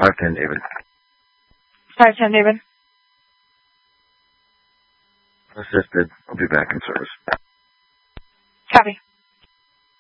510, David. 510, David. Assisted. I'll be back in service. Copy.